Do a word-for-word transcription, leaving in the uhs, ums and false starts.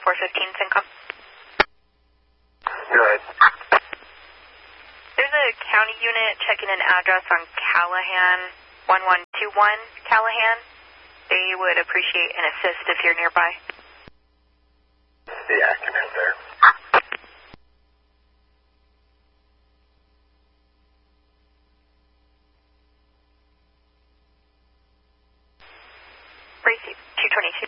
four fifteen, Syncom. Good. There's a county unit checking an address on Callahan, one one two one Callahan. They would appreciate an assist if you're nearby. Yeah, I can head there. Bracy, two twenty-two.